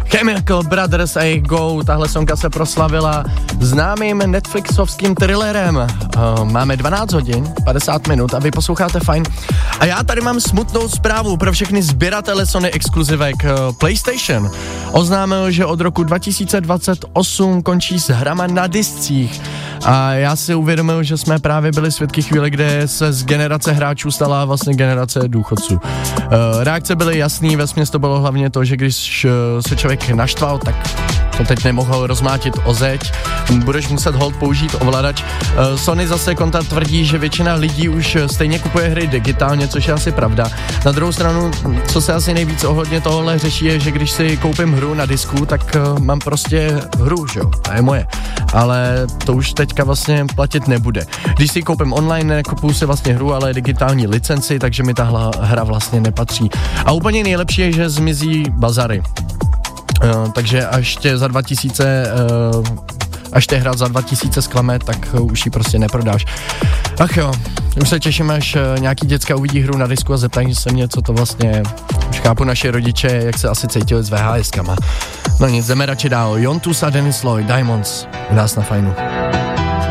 Chemical Brothers a jejich Go, tahle sonka se proslavila známým Netflixovským thrillerem. Máme 12 hodin, 50 minut a vy posloucháte Fajn. A já tady mám smutnou zprávu pro všechny sběratele Sony exkluzivek. PlayStation oznámil, že od roku 2028 končí s hrama na discích. A já si uvědomil, že jsme právě byli svědky chvíle, kde se z generace hráčů stala vlastně generace důchodců. Reakce byly jasný, vesměs to bylo hlavně to, že když se člověk naštval, tak to teď nemohl rozmátit o zeď, budeš muset hold použít ovladač. Sony zase konta tvrdí, že většina lidí už stejně kupuje hry digitálně, což je asi pravda. Na druhou stranu, co se asi nejvíc ohledně tohohle řeší, je, že když si koupím hru na disku, tak mám prostě hru, že jo, ta je moje. Ale to už teďka vlastně platit nebude. Když si koupím online, nekupuju si vlastně hru, ale digitální licenci, takže mi ta hra vlastně nepatří. A úplně nejlepší je, že zmizí bazary. Takže až tě za 2000 až tě hra za 2000 zklame, tak už ji prostě neprodáš. Ach jo, už se těším, až nějaký děcka uvidí hru na disku a zeptají se mě, co to vlastně je. Už chápu naše rodiče, jak se asi cítili s VHS-kama. No nic, jdeme radši dál. Jon Tus a Dennis Lloyd, Diamonds, u nás na Fajnu.